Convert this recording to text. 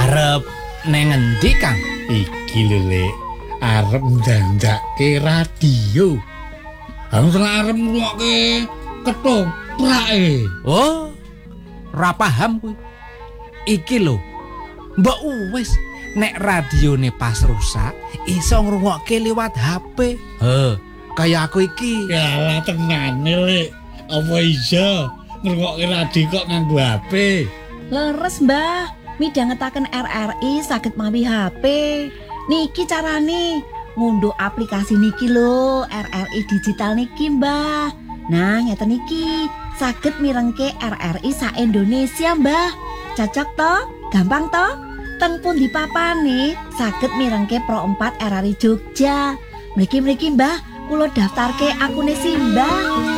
Arep neng endi, Kang? Iki lho, Lek. Arep ndandake radio. Aku arep ngrungokke ketoprak. Oh, ora paham kuwi. Iki lho. Mbok wis nek radione pas rusak iso ngrungokke liwat HP. Kayak aku iki. Yalah tenane, Lek. Apa iso ngrungokke radio kok nganggo HP? Leres, Mbah. Midhangetaken RRI saged mawi HP. Niki carane ngunduh aplikasi niki lho, RRI digital niki, Mbah. Nah, ngeten niki, saged mirengke RRI sa Indonesia, Mbah. Cocok to? Gampang to? Teng pundi papane saged mirengke Pro 4 RRI Jogja. Mriki-mriki, Mbah, kula daftarke akune Simbah.